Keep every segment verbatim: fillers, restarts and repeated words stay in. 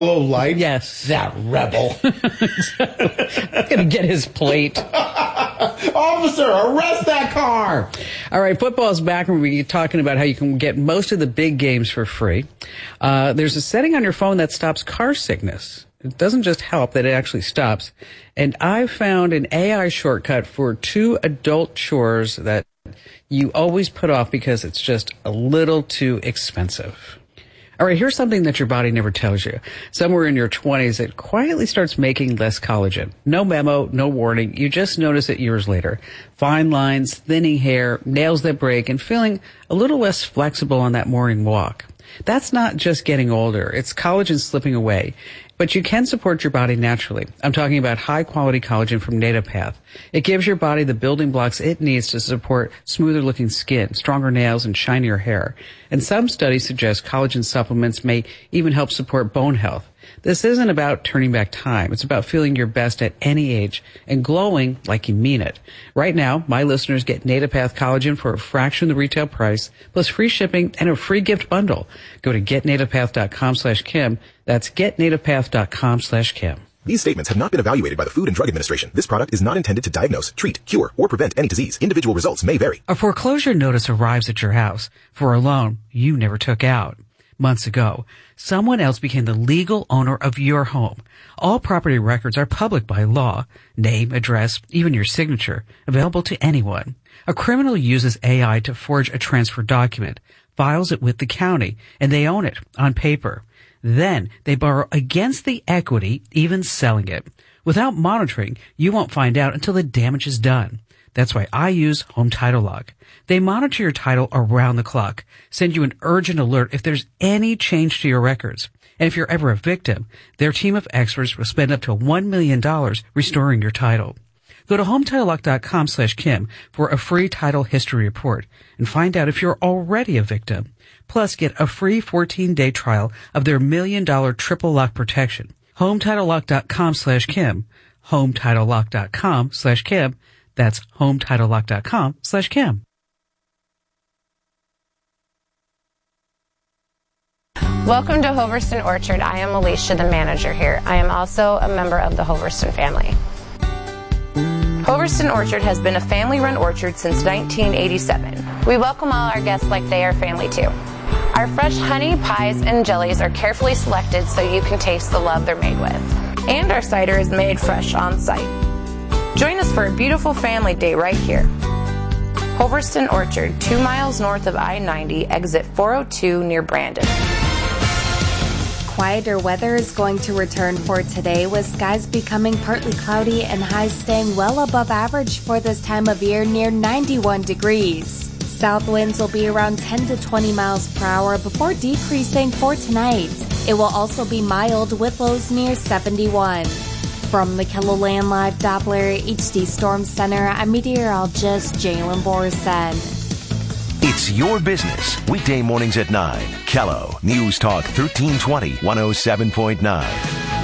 light? Yes. That rebel. I'm going to get his plate. Officer, arrest that car. All right, football's back, and we're talking about how you can get most of the big games for free. Uh, there's a setting on your phone that stops car sickness. It doesn't just help, that it actually stops. And I found an A I shortcut for two adult chores that you always put off because it's just a little too expensive. All right, here's something that your body never tells you. Somewhere in your twenties, it quietly starts making less collagen. No memo, no warning. You just notice it years later. Fine lines, thinning hair, nails that break, and feeling a little less flexible on that morning walk. That's not just getting older. It's collagen slipping away. But you can support your body naturally. I'm talking about high-quality collagen from NativePath. It gives your body the building blocks it needs to support smoother-looking skin, stronger nails, and shinier hair. And some studies suggest collagen supplements may even help support bone health. This isn't about turning back time. It's about feeling your best at any age and glowing like you mean it. Right now, my listeners get NativePath collagen for a fraction of the retail price, plus free shipping and a free gift bundle. Go to getnativepath.com slash Kim. That's getnativepath.com slash Kim. These statements have not been evaluated by the Food and Drug Administration. This product is not intended to diagnose, treat, cure, or prevent any disease. Individual results may vary. A foreclosure notice arrives at your house for a loan you never took out. Months ago, someone else became the legal owner of your home. All property records are public by law. Name, address, even your signature, available to anyone. A criminal uses A I to forge a transfer document, files it with the county, and they own it on paper. Then they borrow against the equity, even selling it. Without monitoring, you won't find out until the damage is done. That's why I use Home Title Lock. They monitor your title around the clock, send you an urgent alert if there's any change to your records. And if you're ever a victim, their team of experts will spend up to one million dollars restoring your title. Go to HometitleLock.com slash Kim for a free title history report and find out if you're already a victim. Plus, get a free fourteen-day trial of their million-dollar triple lock protection. HometitleLock.com slash Kim. HometitleLock.com slash Kim. That's HometitleLock.com slash Kim. Welcome to Hoverston Orchard. I am Alicia, the manager here. I am also a member of the Hoverston family. Hoverston Orchard has been a family-run orchard since nineteen eighty-seven. We welcome all our guests like they are family too. Our fresh honey, pies, and jellies are carefully selected so you can taste the love they're made with. And our cider is made fresh on site. Join us for a beautiful family day right here. Hoverston Orchard, two miles north of I ninety, exit four oh two near Brandon. Quieter weather is going to return for today, with skies becoming partly cloudy and highs staying well above average for this time of year, near ninety-one degrees. South winds will be around ten to twenty miles per hour before decreasing for tonight. It will also be mild with lows near seventy-one. From the KELOLAND Live Doppler H D Storm Center, I'm meteorologist Jalen Borsen. It's your business. Weekday mornings at nine. Kello News Talk thirteen twenty, one oh seven point nine.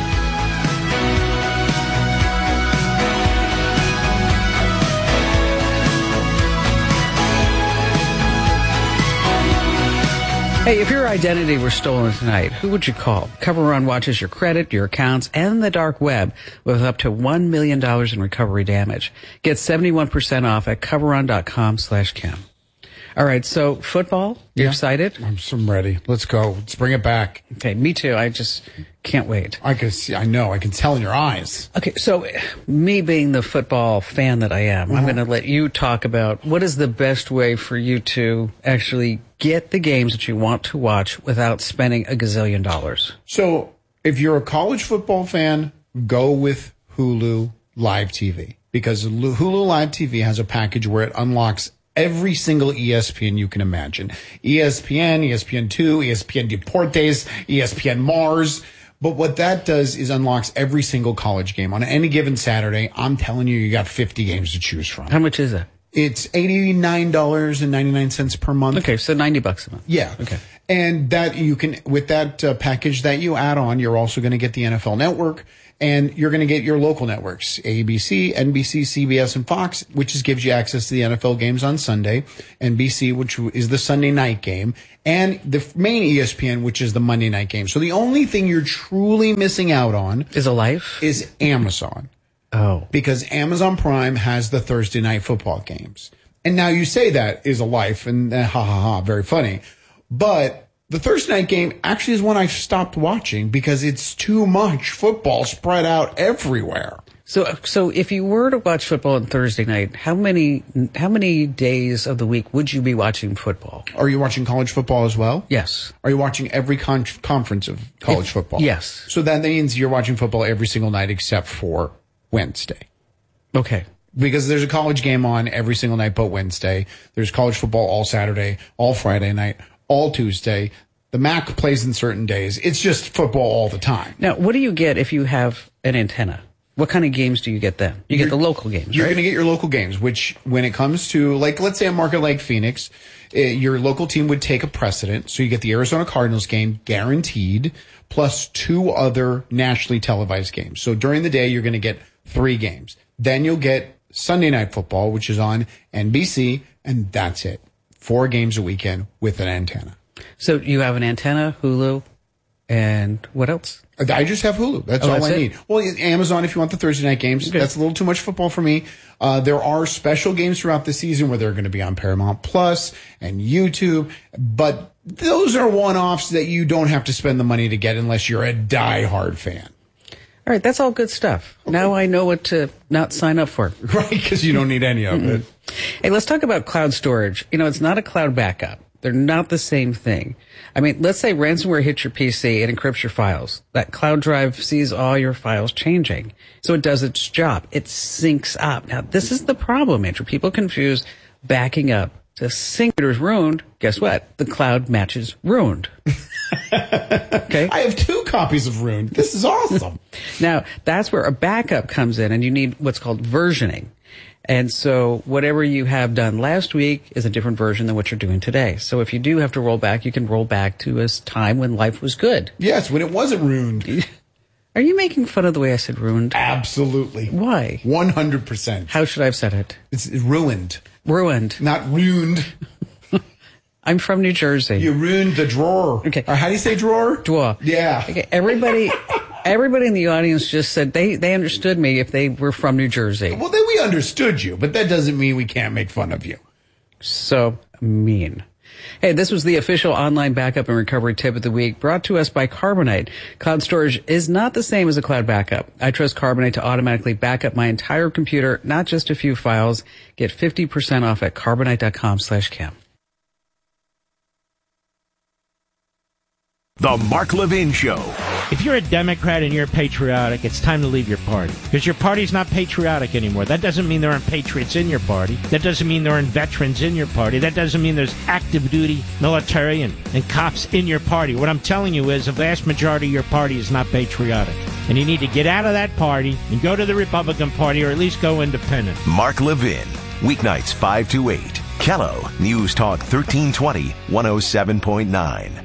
Hey, if your identity were stolen tonight, who would you call? CoverRun watches your credit, your accounts, and the dark web with up to one million dollars in recovery damage. Get seventy-one percent off at coverrun.com slash Kim. All right, so football, you yeah. excited? I'm, I'm ready. Let's go. Let's bring it back. Okay, me too. I just can't wait. I can see. I know. I can tell in your eyes. Okay, so me being the football fan that I am, mm-hmm. I'm going to let you talk about what is the best way for you to actually get the games that you want to watch without spending a gazillion dollars. So if you're a college football fan, go with Hulu Live T V, because Hulu Live T V has a package where it unlocks every single E S P N you can imagine. E S P N, E S P N two, E S P N Deportes, E S P N Mars. But what that does is unlocks every single college game. On any given Saturday, I'm telling you, you got fifty games to choose from. How much is it? It's eighty-nine dollars and ninety-nine cents per month. Okay, so ninety bucks a month. Yeah. Okay. And that you can, with that uh, package that you add on, you're also going to get the N F L Network, and you're going to get your local networks, A B C, N B C, C B S, and Fox, which just gives you access to the N F L games on Sunday, N B C, which is the Sunday night game, and the main E S P N, which is the Monday night game. So the only thing you're truly missing out on Is a life? is Amazon. Oh. Because Amazon Prime has the Thursday night football games. And now you say that is a life, and uh, ha ha ha, very funny. But the Thursday night game actually is one I've stopped watching because it's too much football spread out everywhere. So, so if you were to watch football on Thursday night, how many, how many days of the week would you be watching football? Are you watching college football as well? Yes. Are you watching every con- conference of college If- football? yes. So that means you're watching football every single night except for Wednesday. Okay. Because there's a college game on every single night but Wednesday. There's college football all Saturday, all Friday night, all Tuesday. The M A C plays in certain days. It's just football all the time. Now, what do you get if you have an antenna? What kind of games do you get then? You You're- get the local games, You're right? going to get your local games, which when it comes to, like, let's say a market like Phoenix, uh, your local team would take a precedent. So you get the Arizona Cardinals game guaranteed, plus two other nationally televised games. So during the day, you're going to get three games. Then you'll get Sunday Night Football, which is on N B C, and that's it. Four games a weekend with an antenna. So you have an antenna, Hulu, and what else? I just have Hulu. That's Oh, all that's I it? need. Well, Amazon if you want the Thursday night games. Okay. That's a little too much football for me. Uh, there are special games throughout the season where they're going to be on Paramount Plus and YouTube, but those are one-offs that you don't have to spend the money to get unless you're a diehard fan. All right, that's all good stuff. Now I know what to not sign up for. Right? Because you don't need any of it. Hey, let's talk about cloud storage. You know, it's not a cloud backup. They're not the same thing. I mean, let's say ransomware hits your P C and encrypts your files. That cloud drive sees all your files changing. So it does its job. It syncs up. Now, this is the problem, Andrew. People confuse backing up to sync. Computer's ruined. Guess what? The cloud matches ruined. Okay. I have two copies of Rune. This is awesome. Now, that's where a backup comes in, and you need what's called versioning. And so whatever you have done last week is a different version than what you're doing today. So if you do have to roll back, you can roll back to a time when life was good. Yes, when it wasn't ruined. Are you making fun of the way I said ruined? Absolutely. Why? one hundred percent. How should I have said it? It's ruined, Ruined. not ruined. I'm from New Jersey. You ruined the drawer. Okay. Or how do you say drawer? Drawer. Yeah. Okay, everybody, everybody in the audience just said they, they understood me if they were from New Jersey. Well, then we understood you, but that doesn't mean we can't make fun of you. So mean. Hey, this was the official online backup and recovery tip of the week, brought to us by Carbonite. Cloud storage is not the same as a cloud backup. I trust Carbonite to automatically back up my entire computer, not just a few files. Get fifty percent off at carbonite.com slash cam. The Mark Levin Show. If you're a Democrat and you're patriotic, it's time to leave your party. Because your party's not patriotic anymore. That doesn't mean there aren't patriots in your party. That doesn't mean there aren't veterans in your party. That doesn't mean there's active duty military and, and cops in your party. What I'm telling you is the vast majority of your party is not patriotic. And you need to get out of that party and go to the Republican Party or at least go independent. Mark Levin. Weeknights five to eight. Kello. News Talk thirteen twenty, one oh seven point nine.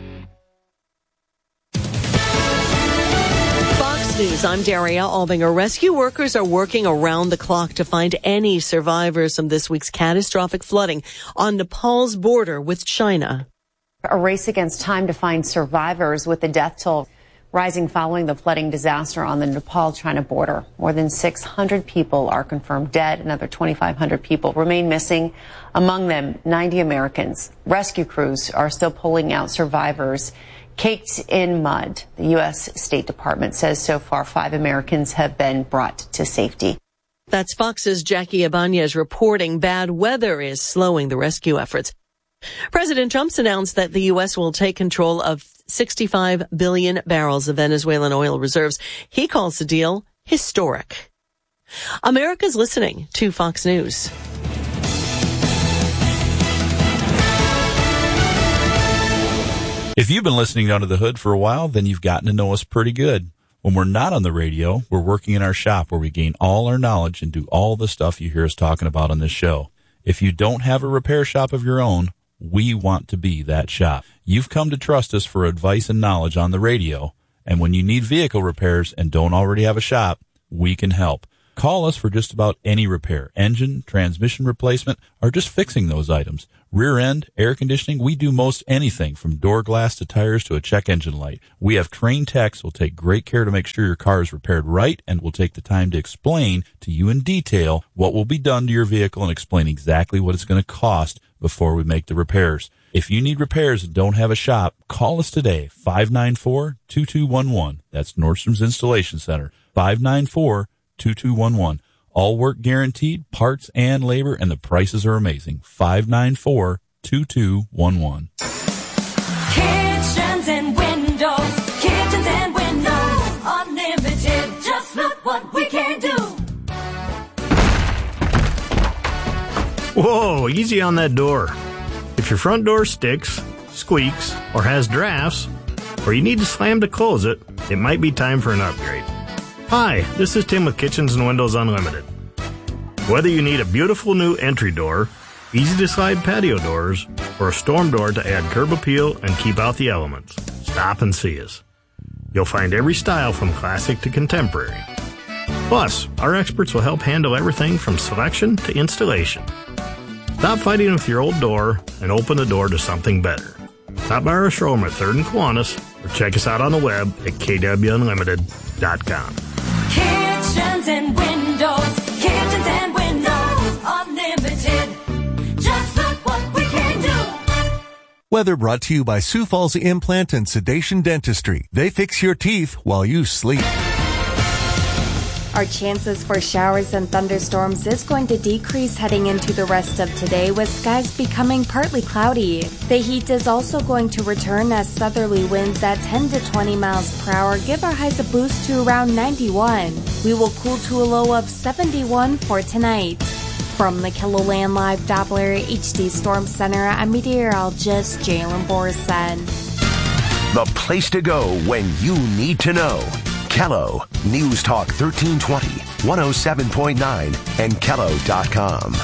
News. I'm Daria Albinger. Rescue workers are working around the clock to find any survivors from this week's catastrophic flooding on Nepal's border with China. A race against time to find survivors, with the death toll rising following the flooding disaster on the Nepal-China border. More than six hundred people are confirmed dead. Another twenty-five hundred people remain missing, among them ninety Americans. Rescue crews are still pulling out survivors caked in mud. The U S State Department says so far five Americans have been brought to safety. That's Fox's Jackie Ibanez reporting bad weather is slowing the rescue efforts. President Trump's announced that the U S will take control of sixty-five billion barrels of Venezuelan oil reserves. He calls the deal historic. America's listening to Fox News. If you've been listening to Under the Hood for a while, then you've gotten to know us pretty good. When we're not on the radio, we're working in our shop where we gain all our knowledge and do all the stuff you hear us talking about on this show. If you don't have a repair shop of your own, we want to be that shop. You've come to trust us for advice and knowledge on the radio, and when you need vehicle repairs and don't already have a shop, we can help. Call us for just about any repair, engine, transmission replacement, or just fixing those items. Rear end, air conditioning, we do most anything from door glass to tires to a check engine light. We have trained techs who will take great care to make sure your car is repaired right and will take the time to explain to you in detail what will be done to your vehicle and explain exactly what it's going to cost before we make the repairs. If you need repairs and don't have a shop, call us today, five nine four, two two one one. That's Nordstrom's Installation Center, five nine four, two two one one. All work guaranteed, parts and labor, and the prices are amazing. five nine four, two two one one. Kitchens and windows, kitchens and windows, unlimited. Just look what we can do. Whoa, easy on that door. If your front door sticks, squeaks, or has drafts, or you need to slam to close it, it might be time for an upgrade. Hi, this is Tim with Kitchens and Windows Unlimited. Whether you need a beautiful new entry door, easy-to-slide patio doors, or a storm door to add curb appeal and keep out the elements, stop and see us. You'll find every style from classic to contemporary. Plus, our experts will help handle everything from selection to installation. Stop fighting with your old door and open the door to something better. Stop by our showroom at third and Kiwanis, or check us out on the web at k w unlimited dot com. Kitchens and windows, kitchens and windows, unlimited. Just look what we can do. Weather brought to you by Sioux Falls Implant and Sedation Dentistry. They fix your teeth while you sleep. Our chances for showers and thunderstorms is going to decrease heading into the rest of today, with skies becoming partly cloudy. The heat is also going to return as southerly winds at ten to twenty miles per hour give our highs a boost to around ninety-one. We will cool to a low of seventy-one for tonight. From the KELOLAND Live Doppler H D Storm Center, I'm meteorologist Jalen Borson. The place to go when you need to know. Kello, News Talk thirteen twenty, one oh seven point nine, and kello dot com.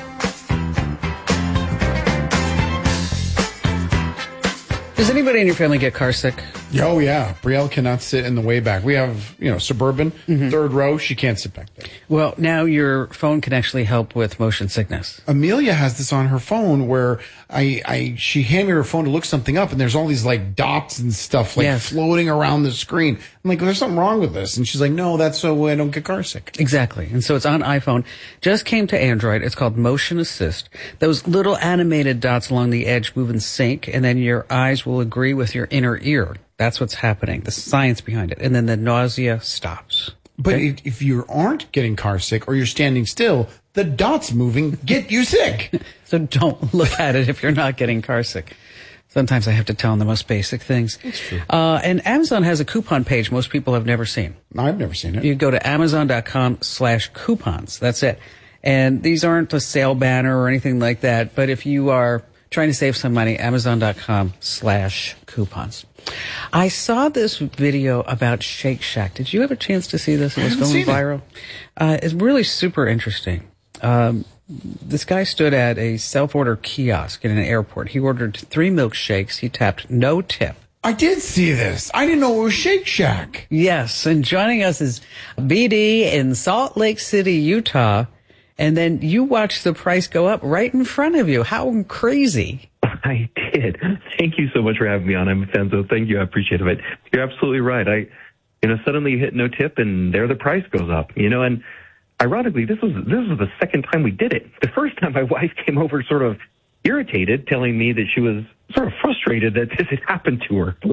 Does anybody in your family get car sick? Oh, yeah. Brielle cannot sit in the way back. We have, you know, Suburban, mm-hmm. third row. She can't sit back there. Well, now your phone can actually help with motion sickness. Amelia has this on her phone where I, I, she handed me her phone to look something up, and there's all these like dots and stuff like yes. floating around the screen. I'm like, there's something wrong with this. And she's like, no, that's so I don't get car sick. Exactly. And so it's on iPhone. Just came to Android. It's called Motion Assist. Those little animated dots along the edge move in sync, and then your eyes will agree with your inner ear. That's what's happening, the science behind it. And then the nausea stops. But okay? if, if you aren't getting car sick or you're standing still, the dots moving get you sick. So don't look at it if you're not getting car sick. Sometimes I have to tell them the most basic things. That's true. Uh, and Amazon has a coupon page most people have never seen. I've never seen it. You go to amazon.com slash coupons. That's it. And these aren't a sale banner or anything like that. But if you are trying to save some money, amazon.com slash coupons. I saw this video about Shake Shack. Did you have a chance to see this? It was going viral. It. Uh, it's really super interesting. Um, this guy stood at a self-order kiosk in an airport. He ordered three milkshakes. He tapped no tip. I did see this. I didn't know it was Shake Shack. Yes, and joining us is B D in Salt Lake City, Utah. And then you watched the price go up right in front of you. How crazy. I did. Thank you so much for having me on. I'm a fan, so thank you. I appreciate it. But you're absolutely right. I, you know, suddenly you hit no tip, and there the price goes up. You know, and ironically, this was this was the second time we did it. The first time, my wife came over, sort of irritated, telling me that she was sort of frustrated that this had happened to her.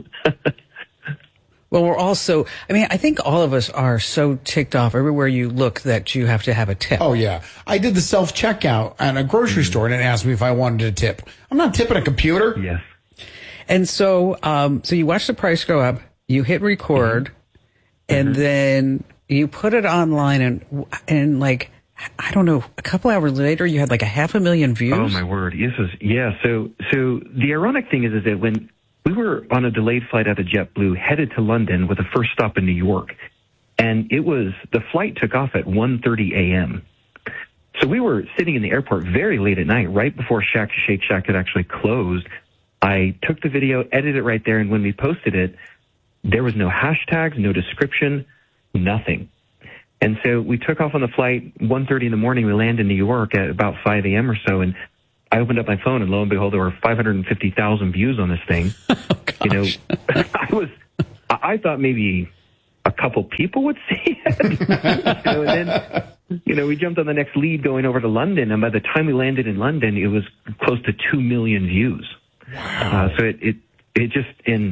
Well, we're also, I mean, I think all of us are so ticked off everywhere you look that you have to have a tip. Oh, yeah. I did the self-checkout at a grocery mm-hmm. store, and it asked me if I wanted a tip. I'm not tipping a computer. Yes. And so, um, so you watch the price go up, you hit record, mm-hmm. and mm-hmm. then you put it online, and, and like, I don't know, a couple hours later, you had like a half a million views. Oh, my word. Yes. Yeah. So, so the ironic thing is, is that when we were on a delayed flight out of JetBlue, headed to London with a first stop in New York. And it was, the flight took off at one thirty a.m. so we were sitting in the airport very late at night, right before Shack Shake Shack had actually closed. I took the video, edited it right there, and when we posted it, there was no hashtags, no description, nothing. And so we took off on the flight, one thirty in the morning. We landed in New York at about five a.m. or so, and I opened up my phone, and lo and behold, there were five hundred fifty thousand views on this thing. Oh, you know, I was, I thought maybe a couple people would see it. you know, and then, you know, we jumped on the next lead going over to London, and by the time we landed in London, it was close to two million views. Wow. Uh, so it, it, it just, in,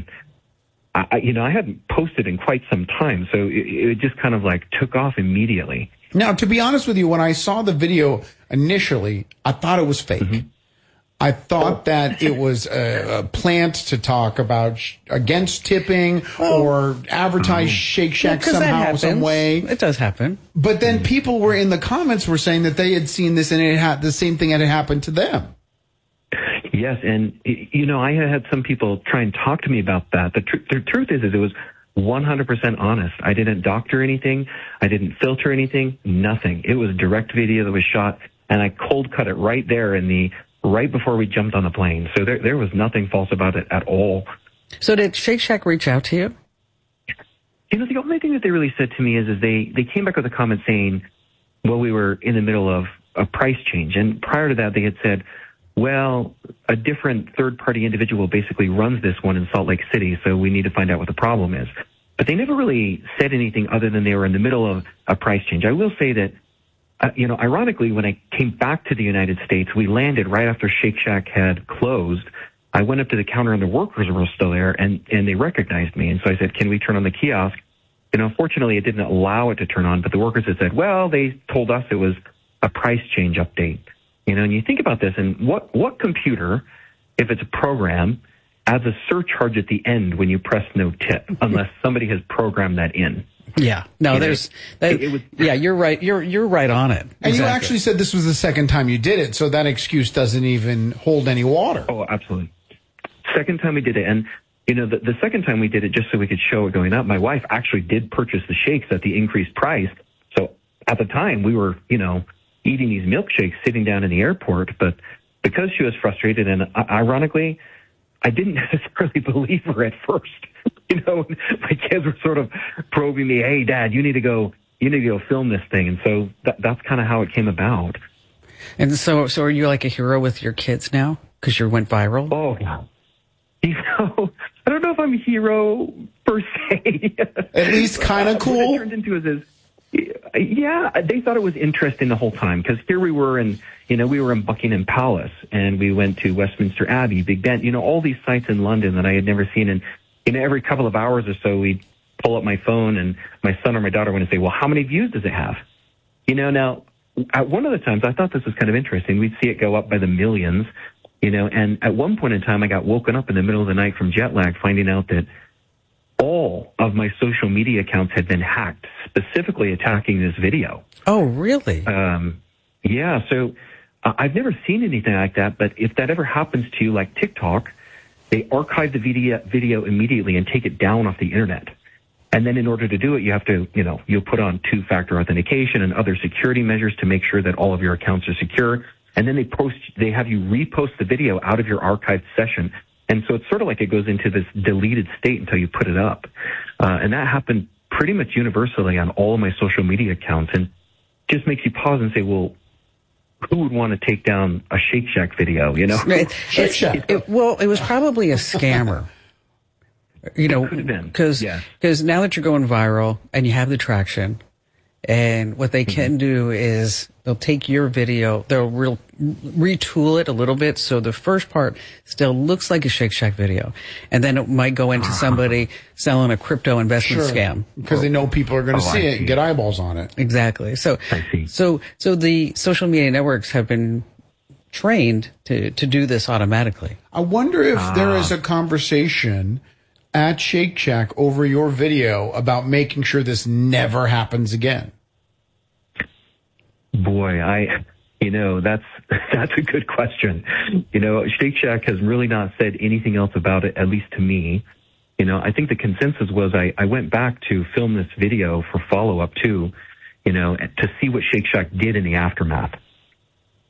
I, you know, I hadn't posted in quite some time, so it, it just kind of like took off immediately. Now, to be honest with you, when I saw the video initially, I thought it was fake. Mm-hmm. I thought that it was a, a plant to talk about sh- against tipping oh. or advertise Shake Shack well, somehow, some way. It does happen. But then people were in the comments were saying that they had seen this and it had the same thing had happened to them. Yes, and, you know, I had some people try and talk to me about that. The, tr- the truth is, is it was one hundred percent honest. I didn't doctor anything. I didn't filter anything. Nothing. It was direct video that was shot, and I cold cut it right there in the right before we jumped on the plane. So there, there was nothing false about it at all. So did Shake Shack reach out to you? You know, the only thing that they really said to me is, is they, they came back with a comment saying, well, we were in the middle of a price change. And prior to that, they had said, well, a different third-party individual basically runs this one in Salt Lake City, so we need to find out what the problem is. But they never really said anything other than they were in the middle of a price change. I will say that, uh, you know, ironically, when I came back to the United States, we landed right after Shake Shack had closed. I went up to the counter and the workers were still there, and, and they recognized me. And so I said, can we turn on the kiosk? You know, unfortunately, it didn't allow it to turn on, but the workers had said, well, they told us it was a price change update. You know, and you think about this, and what, what computer, if it's a program, adds a surcharge at the end when you press no tip, unless somebody has programmed that in? Yeah, no, you there's, know, that, it, it was, yeah, you're right. You're you're right on it. And exactly. You actually said this was the second time you did it, so that excuse doesn't even hold any water. Oh, absolutely. Second time we did it, and you know, the, the second time we did it just so we could show it going up. My wife actually did purchase the shakes at the increased price, so at the time we were, you know, eating these milkshakes sitting down in the airport, but because she was frustrated, and uh, ironically, I didn't necessarily believe her at first. You know, my kids were sort of probing me, hey, Dad, you need to go, you need to go film this thing. And so that, that's kind of how it came about. And so, so are you like a hero with your kids now? Because you went viral? Oh, you know, I don't know if I'm a hero per se. At least kind of cool. What it turned into is, is yeah, they thought it was interesting the whole time, because here we were in, you know, we were in Buckingham Palace, and we went to Westminster Abbey, Big Ben, you know, all these sites in London that I had never seen. And, you know, every couple of hours or so, we'd pull up my phone, and my son or my daughter would say, well, how many views does it have? You know, now, at one of the times, I thought this was kind of interesting. We'd see it go up by the millions, you know, and at one point in time, I got woken up in the middle of the night from jet lag, finding out that all of my social media accounts had been hacked, specifically attacking this video. Oh, really? Um, yeah, so uh, I've never seen anything like that, but if that ever happens to you, like TikTok, they archive the video, video immediately and take it down off the internet. And then in order to do it, you have to, you know, you'll put on two-factor authentication and other security measures to make sure that all of your accounts are secure. And then they post, they have you repost the video out of your archived session. And so it's sort of like it goes into this deleted state until you put it up. Uh, and that happened pretty much universally on all of my social media accounts. And just makes you pause and say, well, who would want to take down a Shake Shack video, you know? It, Shake Shack. It, well, it was probably a scammer. You know, because yeah. because now that you're going viral and you have the traction, and what they can mm-hmm. do is they'll take your video, they'll re- retool it a little bit so the first part still looks like a Shake Shack video, and then it might go into somebody selling a crypto investment sure. scam because they know people are going to oh, see I it see. and get eyeballs on it. Exactly. So so so the social media networks have been trained to to do this automatically. I wonder if ah. there is a conversation at Shake Shack over your video about making sure this never happens again. Boy, I, you know, that's, that's a good question. You know, Shake Shack has really not said anything else about it, at least to me. You know, I think the consensus was I, I went back to film this video for follow-up too, you know, to see what Shake Shack did in the aftermath.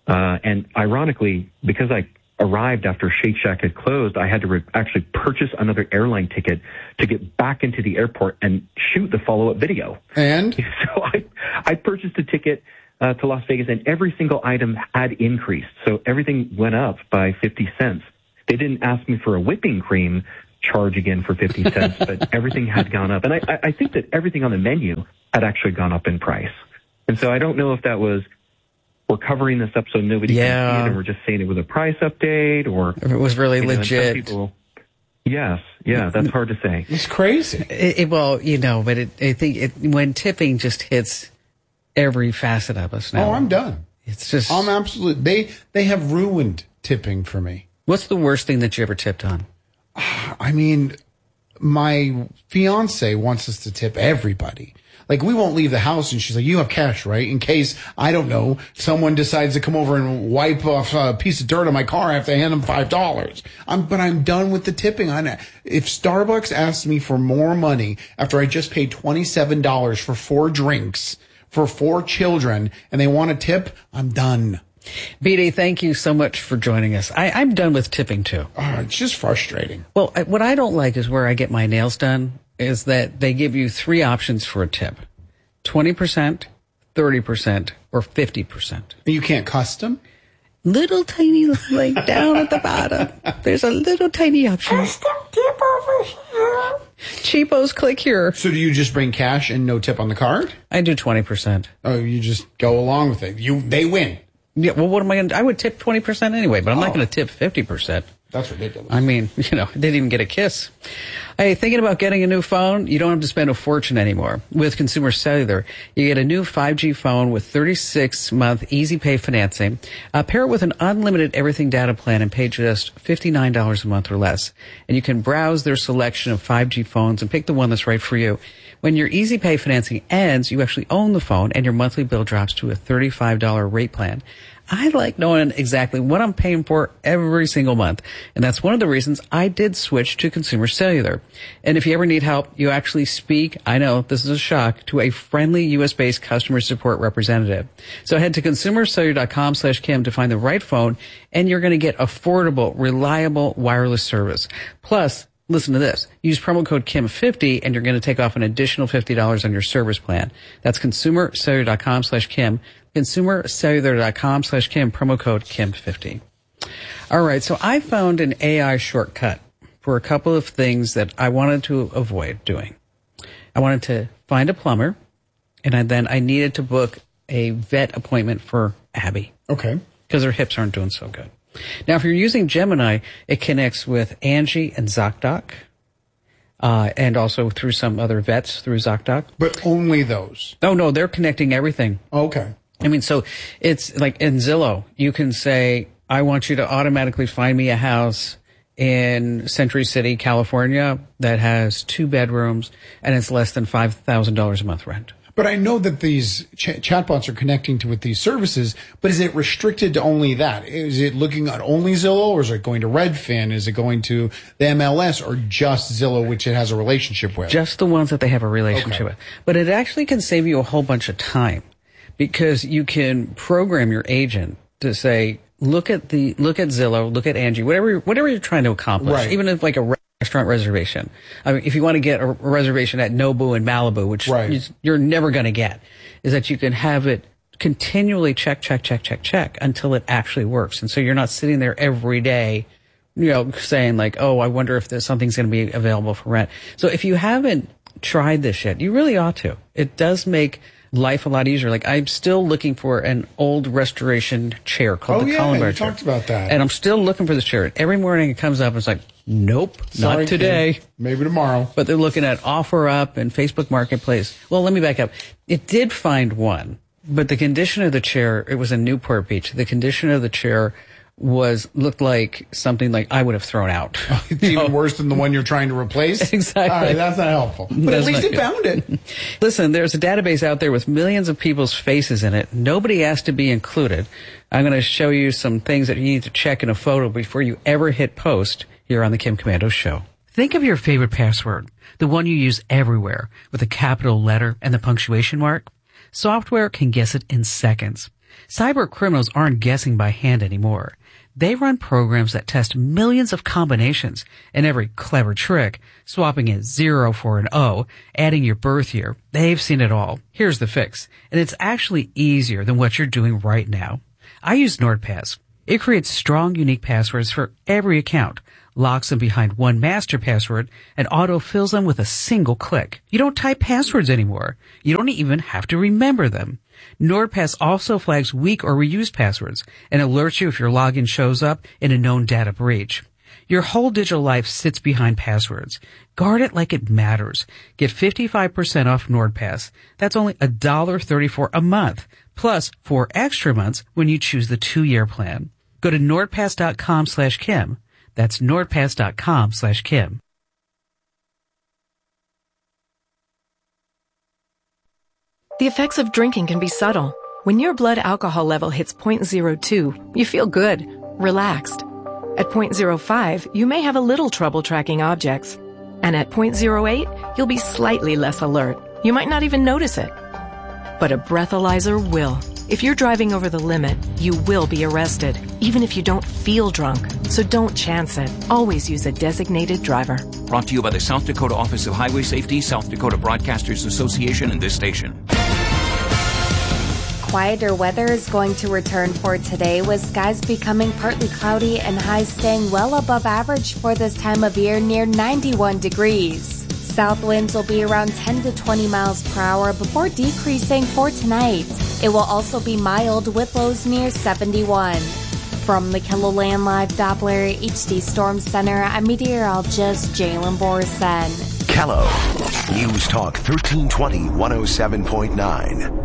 Uh, and ironically, because I arrived after Shake Shack had closed, I had to re- actually purchase another airline ticket to get back into the airport and shoot the follow-up video. And? So I, I purchased a ticket uh, to Las Vegas, and every single item had increased. So everything went up by fifty cents. They didn't ask me for a whipping cream charge again for fifty cents, but everything had gone up. And I, I think that everything on the menu had actually gone up in price. And so I don't know if that was, we're covering this up so nobody Yeah. can see it, and we're just saying it was a price update, or If it was really you know, and some legit. people- yes, yeah, that's hard to say. It's crazy. It, it, well, you know, but it, I think it, when tipping just hits every facet of us now. Oh, I'm done. It's just. I'm absolutely. They they have ruined tipping for me. What's the worst thing that you ever tipped on? I mean, my fiance wants us to tip everybody. Like, we won't leave the house, and she's like, you have cash, right? In case, I don't know, someone decides to come over and wipe off a piece of dirt on my car, I have to hand them five dollars. I'm, but I'm done with the tipping. I, if Starbucks asks me for more money after I just paid twenty-seven dollars for four drinks for four children, and they want a tip, I'm done. B D, thank you so much for joining us. I, I'm done with tipping, too. Oh, it's just frustrating. Well, I, what I don't like is where I get my nails done is that they give you three options for a tip. twenty percent, thirty percent, or fifty percent. You can't custom? Little tiny, like down at the bottom. There's a little tiny option. Custom tip over here. Cheapos, click here. So do you just bring cash and no tip on the card? I do twenty percent. Oh, you just go along with it. You, they win. Yeah, well, what am I going to do? I would tip twenty percent anyway, but I'm Oh. not going to tip fifty percent. That's ridiculous. I mean, you know, I didn't even get a kiss. Hey, thinking about getting a new phone? You don't have to spend a fortune anymore. With Consumer Cellular, you get a new five G phone with thirty-six month easy pay financing. Uh, pair it with an unlimited everything data plan and pay just fifty-nine dollars a month or less. And you can browse their selection of five G phones and pick the one that's right for you. When your easy pay financing ends, you actually own the phone and your monthly bill drops to a thirty-five dollars rate plan. I like knowing exactly what I'm paying for every single month. And that's one of the reasons I did switch to Consumer Cellular. And if you ever need help, you actually speak, I know this is a shock, to a friendly U S based customer support representative. So head to consumercellular.com slash Kim to find the right phone, and you're going to get affordable, reliable wireless service. Plus, listen to this. Use promo code Kim fifty and you're going to take off an additional fifty dollars on your service plan. That's consumercellular.com slash Kim. consumercellular.com slash Kim, promo code Kim fifty. All right, so I found an A I shortcut for a couple of things that I wanted to avoid doing. I wanted to find a plumber, and I, then I needed to book a vet appointment for Abby. Okay. Because her hips aren't doing so good. Now, if you're using Gemini, it connects with Angie and ZocDoc, uh, and also through some other vets through ZocDoc. But only those. Oh, no, they're connecting everything. Okay. I mean, so it's like in Zillow, you can say, I want you to automatically find me a house in Century City, California that has two bedrooms and it's less than five thousand dollars a month rent. But I know that these ch- chatbots are connecting to with these services, but is it restricted to only that? Is it looking at only Zillow, or is it going to Redfin? Is it going to the M L S, or just Zillow, which it has a relationship with? Just the ones that they have a relationship Okay. with. But it actually can save you a whole bunch of time, because you can program your agent to say, look at the, look at Zillow, look at Angie, whatever, whatever you're trying to accomplish, Right. even if like a restaurant reservation. I mean, if you want to get a reservation at Nobu in Malibu, which Right. you- you're never going to get, is that you can have it continually check, check, check, check, check until it actually works. And so you're not sitting there every day, you know, saying like, oh, I wonder if there's something's going to be available for rent. So if you haven't tried this yet, you really ought to. It does make life a lot easier. Like, I'm still looking for an old restoration chair called Oh, the yeah, Columbar you chair. talked about that. And I'm still looking for this chair. Every morning it comes up and it's like, nope, Sorry, not today. Kim. Maybe tomorrow. But they're looking at OfferUp and Facebook Marketplace. Well, let me back up. It did find one, but the condition of the chair, it was in Newport Beach. The condition of the chair was, looked like something like I would have thrown out. It's even worse than the one you're trying to replace? Exactly. All right, that's not helpful. But That's at least not it good. found it. Listen, there's a database out there with millions of people's faces in it. Nobody asked to be included. I'm going to show you some things that you need to check in a photo before you ever hit post here on the Kim Komando Show. Think of your favorite password, the one you use everywhere with a capital letter and the punctuation mark. Software can guess it in seconds. Cyber criminals aren't guessing by hand anymore. They run programs that test millions of combinations, and every clever trick, swapping a zero for an O, adding your birth year, they've seen it all. Here's the fix, and it's actually easier than what you're doing right now. I use NordPass. It creates strong, unique passwords for every account, locks them behind one master password, and auto-fills them with a single click. You don't type passwords anymore. You don't even have to remember them. NordPass also flags weak or reused passwords and alerts you if your login shows up in a known data breach. Your whole digital life sits behind passwords. Guard it like it matters. Get fifty-five percent off NordPass. That's only one dollar and thirty-four cents a month, plus four extra months when you choose the two-year plan. Go to nordpass.com slash Kim. That's nordpass.com slash Kim. The effects of drinking can be subtle. When your blood alcohol level hits zero point zero two, you feel good, relaxed. At zero point zero five, you may have a little trouble tracking objects. And at zero point zero eight, you'll be slightly less alert. You might not even notice it. But a breathalyzer will. If you're driving over the limit, you will be arrested, even if you don't feel drunk. So don't chance it. Always use a designated driver. Brought to you by the South Dakota Office of Highway Safety, South Dakota Broadcasters Association, and this station. Quieter weather is going to return for today, with skies becoming partly cloudy and highs staying well above average for this time of year, near ninety-one degrees. South winds will be around ten to twenty miles per hour before decreasing for tonight. It will also be mild with lows near seventy-one. From the KELOLAND Live Doppler H D Storm Center, I'm meteorologist Jalen Borson. Kello News Talk thirteen twenty, one oh seven point nine.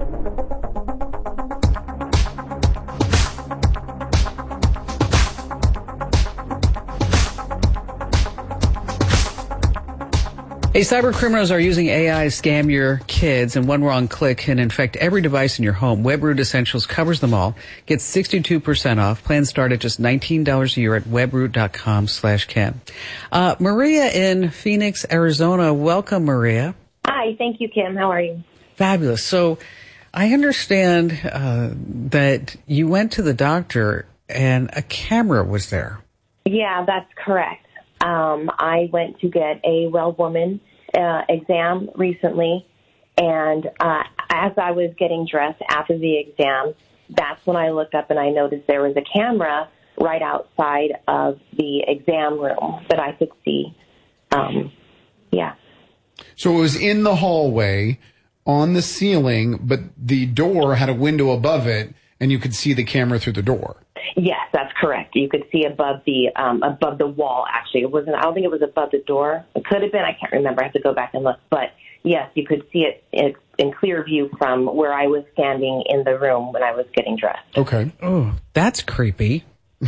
Hey, cyber criminals are using A I to scam your kids, and one wrong click can infect every device in your home. WebRoot Essentials covers them all. Get sixty-two percent off. Plans start at just nineteen dollars a year at webroot.com slash Ken. Uh, Maria in Phoenix, Arizona. Welcome, Maria. Hi, thank you, Kim. How are you? Fabulous. So I understand uh, that you went to the doctor and a camera was there. Yeah, that's correct. Um, I went to get a well woman uh, exam recently, and uh, as I was getting dressed after the exam, that's when I looked up and I noticed there was a camera right outside of the exam room that I could see. Um, yeah. So it was in the hallway on the ceiling, but the door had a window above it, and you could see the camera through the door. Yes, that's correct. You could see above the um, above the wall. Actually, it wasn't. I don't think it was above the door. It could have been. I can't remember. I have to go back and look. But yes, you could see it in, in clear view from where I was standing in the room when I was getting dressed. Okay. Oh, that's creepy.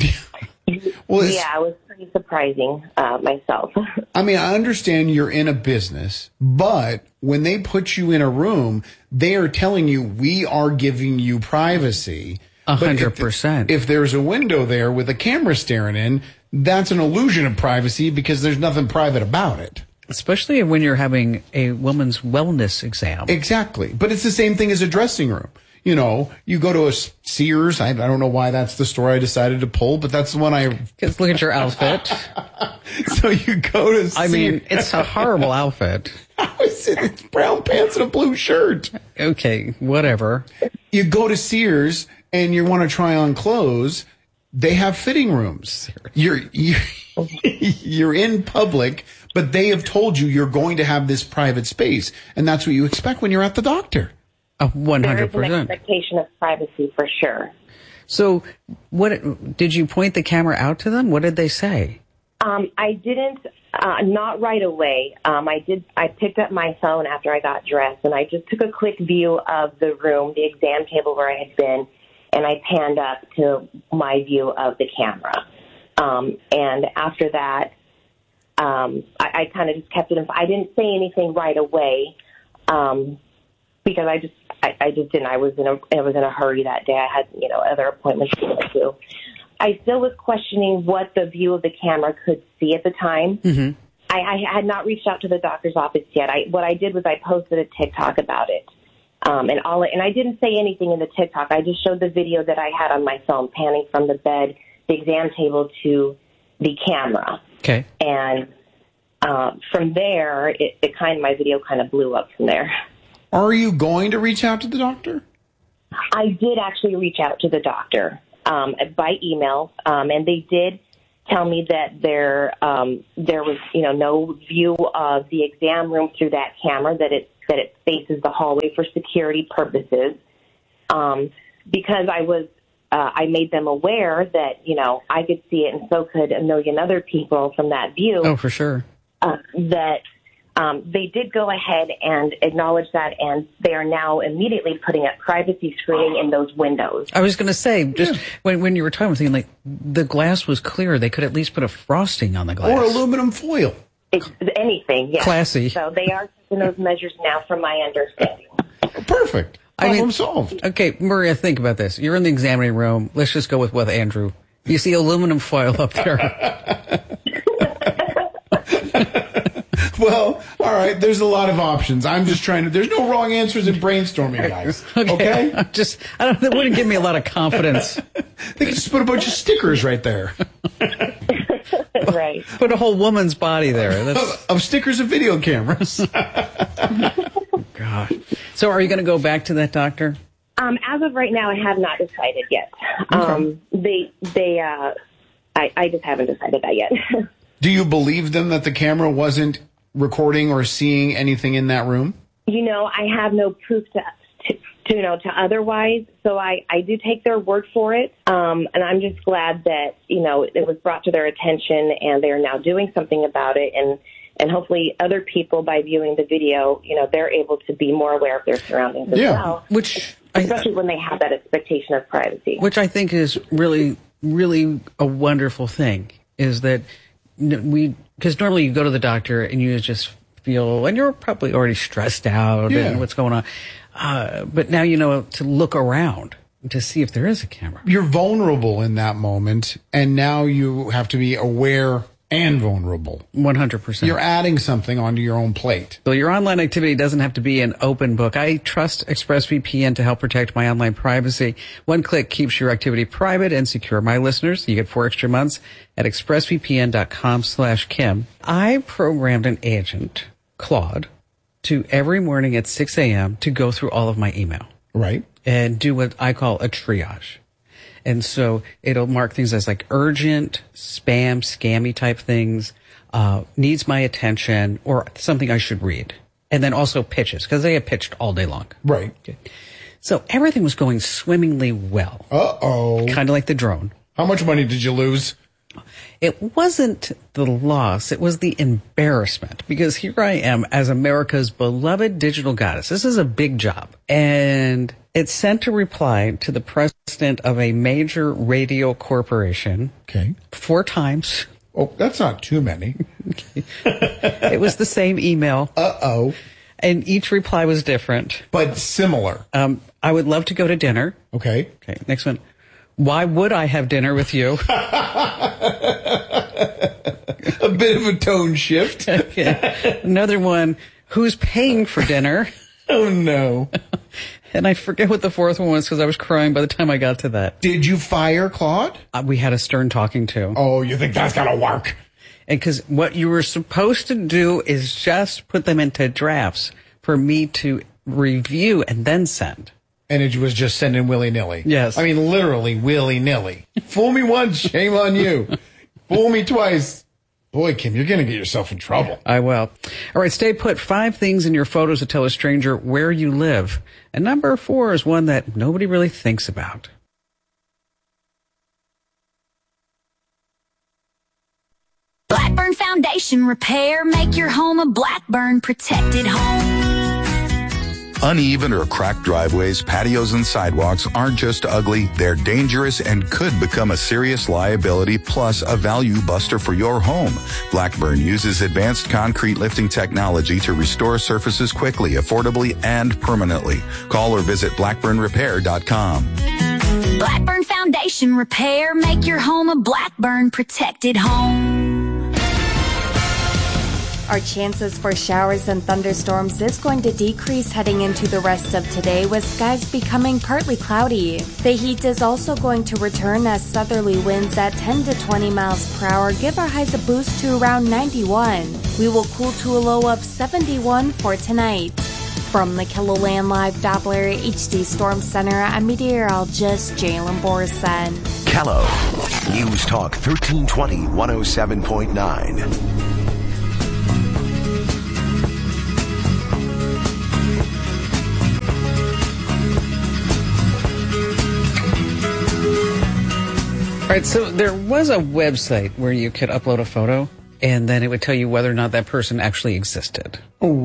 Well, yeah, it was pretty surprising uh, myself. I mean, I understand you're in a business, but when they put you in a room, they are telling you, we are giving you privacy. A hundred percent. If there's a window there with a camera staring in, that's an illusion of privacy because there's nothing private about it. Especially when you're having a woman's wellness exam. Exactly. But it's the same thing as a dressing room. You know, you go to a Sears. I, I don't know why that's the store I decided to pull, but that's the one I... Just look at your outfit. So you go to Sears. I mean, it's a horrible outfit. How is it? It's brown pants and a blue shirt. Okay, whatever. You go to Sears and you want to try on clothes. They have fitting rooms. You're, you're, you're in public, but they have told you you're going to have this private space. And that's what you expect when you're at the doctor. A one hundred percent. There is an expectation of privacy for sure. So what did you point the camera out to them? What did they say? Um, I didn't, uh, not right away. Um, I did, I picked up my phone after I got dressed and I just took a quick view of the room, the exam table where I had been, and I panned up to my view of the camera. Um, and after that, um, I, I kind of just kept it in. I didn't say anything right away um, because I just, I, I just didn't. I was in a, I was in a hurry that day. I had, you know, other appointments to go to. I still was questioning what the view of the camera could see at the time. Mm-hmm. I, I had not reached out to the doctor's office yet. I, what I did was I posted a TikTok about it. Um, and all, and I didn't say anything in the TikTok. I just showed the video that I had on my phone, panning from the bed, the exam table to the camera. Okay. And uh, from there, it, it kind of, my video kind of blew up from there. Are you going to reach out to the doctor? I did actually reach out to the doctor um, by email, um, and they did tell me that there um, there was, you know, no view of the exam room through that camera, that it that it faces the hallway for security purposes. Um, because I was, uh, I made them aware that, you know, I could see it and so could a million other people from that view. Oh, for sure. Uh, that um, they did go ahead and acknowledge that, and they are now immediately putting up privacy screening in those windows. I was going to say, just yeah. when, when you were talking, I was thinking, like, the glass was clear. They could at least put a frosting on the glass. Or aluminum foil. It's anything, yes. Classy. So they are taking those measures now, from my understanding. Perfect. I Problem mean, solved. Okay, Maria, think about this. You're in the examining room. Let's just go with what Andrew. You see aluminum foil up there. Well, all right, there's a lot of options. I'm just trying to, there's no wrong answers in brainstorming, guys. Okay? okay? I'm just, I don't, that wouldn't give me a lot of confidence. They could just put a bunch of stickers right there. Right. Put a whole woman's body there. That's... Of, of stickers of video cameras. God. So are you going to go back to that doctor? Um, as of right now, I have not decided yet. Okay. Um, they, they, uh, I, I just haven't decided that yet. Do you believe them that the camera wasn't recording or seeing anything in that room? You know, I have no proof to, to, to you know, to otherwise. So I, I do take their word for it. Um, and I'm just glad that, you know, it was brought to their attention and they're now doing something about it. And, and hopefully other people, by viewing the video, you know, they're able to be more aware of their surroundings as yeah. well. Which, especially I, when they have that expectation of privacy. Which I think is really, really a wonderful thing, is that we, because normally you go to the doctor and you just feel, and you're probably already stressed out yeah. and what's going on. Uh, but now you know to look around to see if there is a camera. You're vulnerable in that moment, and now you have to be aware and vulnerable. one hundred percent. You're adding something onto your own plate. So your online activity doesn't have to be an open book. I trust ExpressVPN to help protect my online privacy. One click keeps your activity private and secure. My listeners, you get four extra months at expressvpn.com slash Kim. I programmed an agent, Claude, to every morning at six a.m. to go through all of my email. Right. And do what I call a triage. And so it'll mark things as like urgent, spam, scammy type things, uh, needs my attention, or something I should read. And then also pitches, because they get pitched all day long. Right. Okay. So everything was going swimmingly well. Uh-oh. Kind of like the drone. How much money did you lose? It wasn't the loss, it was the embarrassment, because here I am as America's beloved digital goddess. This is a big job. And it sent a reply to the president of a major radio corporation. Okay. Four times. Oh, that's not too many. It was the same email. Uh-oh. And each reply was different. But similar. Um, I would love to go to dinner. Okay. Okay, next one. Why would I have dinner with you? A bit of a tone shift. Okay. Another one, who's paying for dinner? Oh, no. And I forget what the fourth one was because I was crying by the time I got to that. Did you fire Claude? Uh, we had a stern talking to. Oh, you think that's going to work? And because what you were supposed to do is just put them into drafts for me to review and then send. And it was just sending willy-nilly. Yes. I mean, literally willy-nilly. Fool me once, shame on you. Fool me twice. Boy, Kim, you're going to get yourself in trouble. I will. All right, stay put. Five things in your photos to tell a stranger where you live. And number four is one that nobody really thinks about. Blackburn Foundation Repair. Make your home a Blackburn protected home. Uneven or cracked driveways, patios, and sidewalks aren't just ugly, they're dangerous and could become a serious liability plus a value buster for your home. Blackburn uses advanced concrete lifting technology to restore surfaces quickly, affordably, and permanently. Call or visit blackburn repair dot com. Blackburn Foundation Repair. Make your home a Blackburn protected home. Our chances for showers and thunderstorms is going to decrease heading into the rest of today, with skies becoming partly cloudy. The heat is also going to return as southerly winds at ten to twenty miles per hour give our highs a boost to around ninety-one. We will cool to a low of seventy-one for tonight. From the KELOLAND Live Doppler H D Storm Center, I'm meteorologist Jalen Borson. Kello News Talk thirteen twenty, one oh seven point nine. All right, so there was a website where you could upload a photo, and then it would tell you whether or not that person actually existed.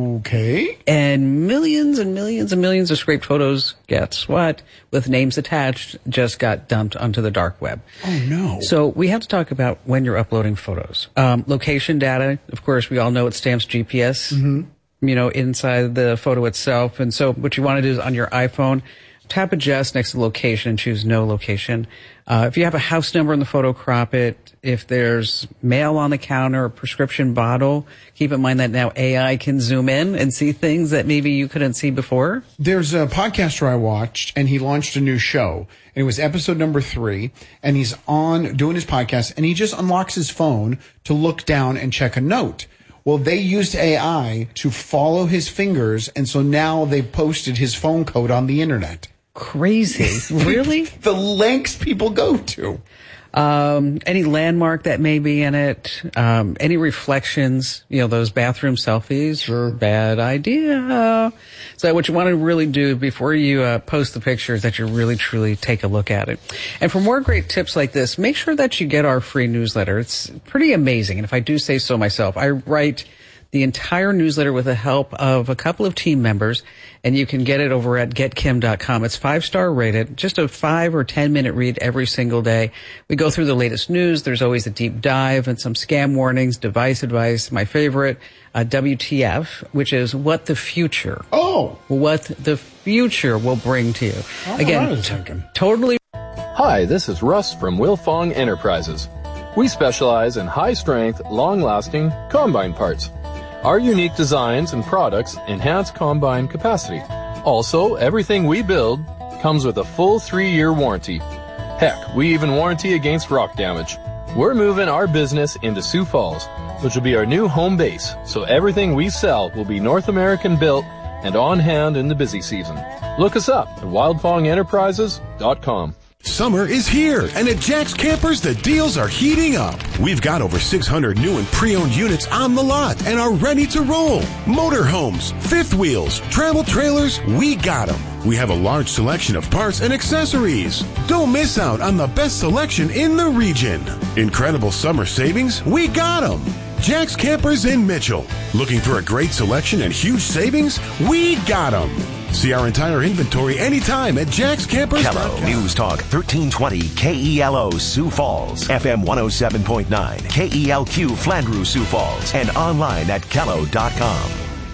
Okay. And millions and millions and millions of scraped photos, guess what, with names attached, just got dumped onto the dark web. Oh, no. So we have to talk about when you're uploading photos. Um, location data, of course, we all know it stamps G P S, mm-hmm. you know, inside the photo itself. And so what you want to do is on your iPhone, tap adjust next to location and choose no location. Uh, if you have a house number in the photo, crop it. If there's mail on the counter or prescription bottle, keep in mind that now A I can zoom in and see things that maybe you couldn't see before. There's a podcaster I watched, and he launched a new show. And it was episode number three, and he's on doing his podcast, and he just unlocks his phone to look down and check a note. Well, they used A I to follow his fingers, and so now they posted his phone code on the internet. Crazy. Really? The lengths people go to. Um, any landmark that may be in it, um, any reflections, you know, those bathroom selfies, sure. Bad idea. So what you want to really do before you uh, post the picture is that you really, truly take a look at it. And for more great tips like this, make sure that you get our free newsletter. It's pretty amazing. And if I do say so myself, I write the entire newsletter with the help of a couple of team members, and you can get it over at get kim dot com. It's five-star rated, just a five or ten minute read every single day. We go through the latest news. There's always a deep dive and some scam warnings, device advice, my favorite, uh, W T F, which is what the future. Oh! What the future will bring to you. Oh, Again, I was thinking. Totally. Hi, this is Russ from Wilfong Enterprises. We specialize in high-strength, long-lasting combine parts. Our unique designs and products enhance combine capacity. Also, everything we build comes with a full three-year warranty. Heck, we even warranty against rock damage. We're moving our business into Sioux Falls, which will be our new home base, so everything we sell will be North American built and on hand in the busy season. Look us up at wildfong enterprises dot com. Summer is here, and at Jack's Campers, the deals are heating up. We've got over six hundred new and pre-owned units on the lot and are ready to roll. Motorhomes, fifth wheels, travel trailers, we got them. We have a large selection of parts and accessories. Don't miss out on the best selection in the region. Incredible summer savings, we got them. Jack's Campers in Mitchell. Looking for a great selection and huge savings? We got them. See our entire inventory anytime at jacks campers dot com. Kello News Talk thirteen twenty K E L O Sioux Falls, F M one oh seven point nine, K E L Q Flandreau Sioux Falls, and online at kello dot com.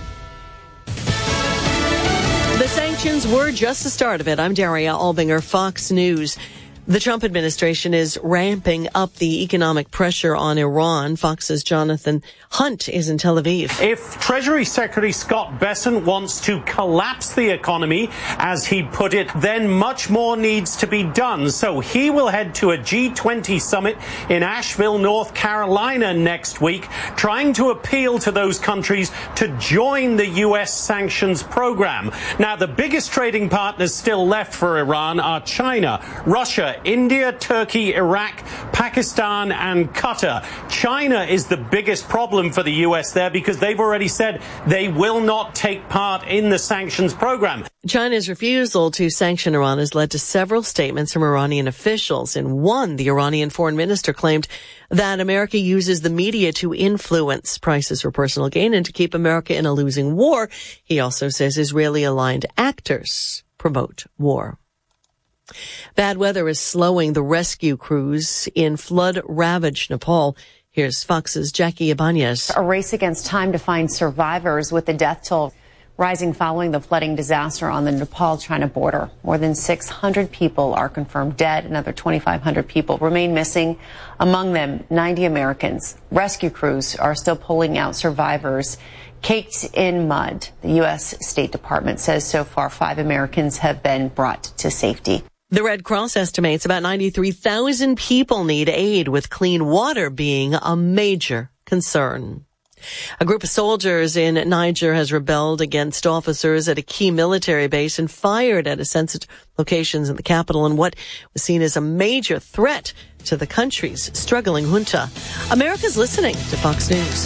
The sanctions were just the start of it. I'm Daria Albinger, Fox News. The Trump administration is ramping up the economic pressure on Iran. Fox's Jonathan Hunt is in Tel Aviv. If Treasury Secretary Scott Bessent wants to collapse the economy, as he put it, then much more needs to be done. So he will head to a G twenty summit in Asheville, North Carolina next week, trying to appeal to those countries to join the U S sanctions program. Now, the biggest trading partners still left for Iran are China, Russia, India, Turkey, Iraq, Pakistan, and Qatar. China is the biggest problem for the U S there because they've already said they will not take part in the sanctions program. China's refusal to sanction Iran has led to several statements from Iranian officials. In one, the Iranian foreign minister claimed that America uses the media to influence prices for personal gain and to keep America in a losing war. He also says Israeli-aligned actors promote war. Bad weather is slowing the rescue crews in flood-ravaged Nepal. Here's Fox's Jackie Ibanez. A race against time to find survivors with the death toll rising following the flooding disaster on the Nepal-China border. More than six hundred people are confirmed dead. Another twenty-five hundred people remain missing, among them ninety Americans. Rescue crews are still pulling out survivors caked in mud. The U S State Department says so far five Americans have been brought to safety. The Red Cross estimates about ninety-three thousand people need aid, with clean water being a major concern. A group of soldiers in Niger has rebelled against officers at a key military base and fired at a sensitive locations in the capital in what was seen as a major threat to the country's struggling junta. America's listening to Fox News.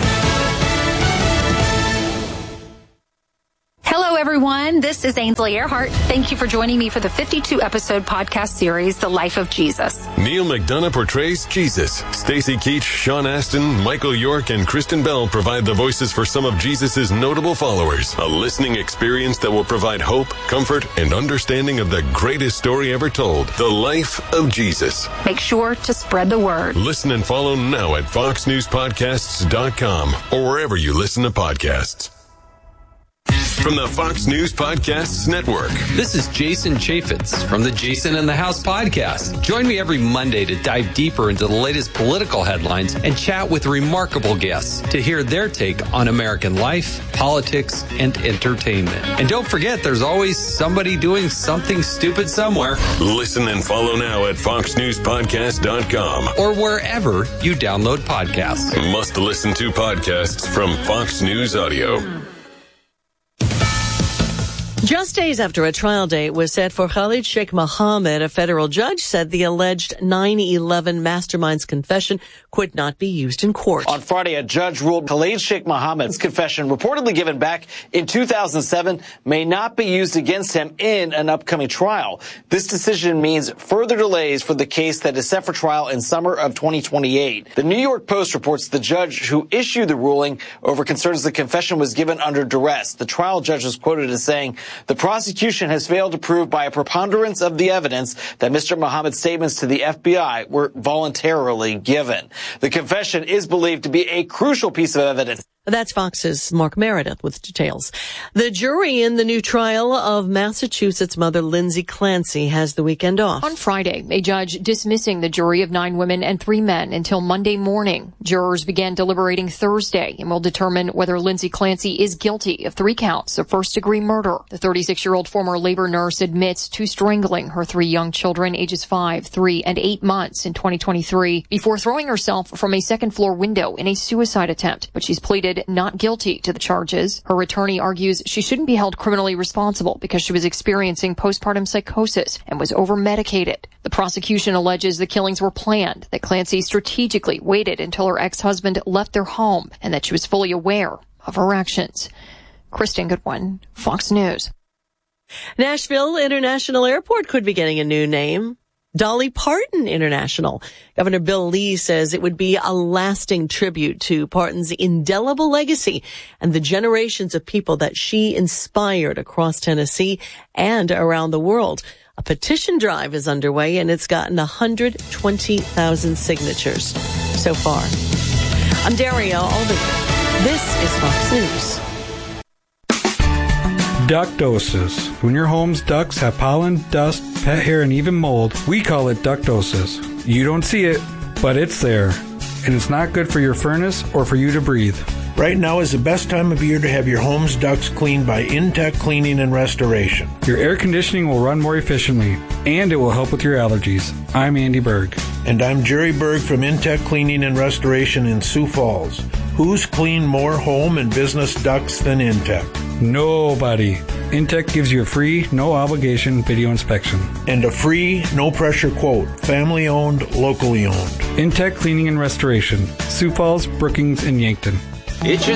Hello, everyone. This is Ainsley Earhart. Thank you for joining me for the fifty-two episode podcast series, The Life of Jesus. Neil McDonough portrays Jesus. Stacey Keach, Sean Astin, Michael York, and Kristen Bell provide the voices for some of Jesus' notable followers. A listening experience that will provide hope, comfort, and understanding of the greatest story ever told, The Life of Jesus. Make sure to spread the word. Listen and follow now at fox news podcasts dot com or wherever you listen to podcasts. From the Fox News Podcasts Network. This is Jason Chaffetz from the Jason in the House podcast. Join me every Monday to dive deeper into the latest political headlines and chat with remarkable guests to hear their take on American life, politics, and entertainment. And don't forget, there's always somebody doing something stupid somewhere. Listen and follow now at fox news podcast dot com or wherever you download podcasts. Must listen to podcasts from Fox News Audio. Just days after a trial date was set for Khalid Sheikh Mohammed, a federal judge said the alleged nine eleven mastermind's confession could not be used in court. On Friday, a judge ruled Khalid Sheikh Mohammed's confession, reportedly given back in two thousand seven, may not be used against him in an upcoming trial. This decision means further delays for the case that is set for trial in summer of twenty twenty-eight. The New York Post reports the judge who issued the ruling over concerns the confession was given under duress. The trial judge was quoted as saying, "The prosecution has failed to prove by a preponderance of the evidence that Mister Mohammed's statements to the F B I were voluntarily given." The confession is believed to be a crucial piece of evidence. That's Fox's Mark Meredith with details. The jury in the new trial of Massachusetts mother Lindsay Clancy has the weekend off. On Friday, a judge dismissing the jury of nine women and three men until Monday morning. Jurors began deliberating Thursday and will determine whether Lindsay Clancy is guilty of three counts of first-degree murder. The thirty-six-year-old former labor nurse admits to strangling her three young children, ages five, three, and eight months in twenty twenty-three, before throwing herself from a second-floor window in a suicide attempt. But she's pleaded not guilty to the charges. Her attorney argues she shouldn't be held criminally responsible because she was experiencing postpartum psychosis and was over-medicated. The prosecution alleges the killings were planned, that Clancy strategically waited until her ex-husband left their home, and that she was fully aware of her actions. Kristen Goodwin, Fox News. Nashville International Airport could be getting a new name. Dolly Parton International. Governor Bill Lee says it would be a lasting tribute to Parton's indelible legacy and the generations of people that she inspired across Tennessee and around the world. A petition drive is underway, and it's gotten one hundred twenty thousand signatures so far. I'm Daria Alden. This is Fox News. Ductosis. When your home's ducts have pollen, dust, pet hair, and even mold, we call it ductosis. You don't see it, but it's there. And it's not good for your furnace or for you to breathe. Right now is the best time of year to have your home's ducts cleaned by Intech Cleaning and Restoration. Your air conditioning will run more efficiently, and it will help with your allergies. I'm Andy Berg. And I'm Jerry Berg from Intech Cleaning and Restoration in Sioux Falls. Who's cleaned more home and business ducts than Intech? Nobody. Intech gives you a free, no-obligation video inspection. And a free, no-pressure quote. Family-owned, locally owned. Intech Cleaning and Restoration. Sioux Falls, Brookings, and Yankton. Itchin'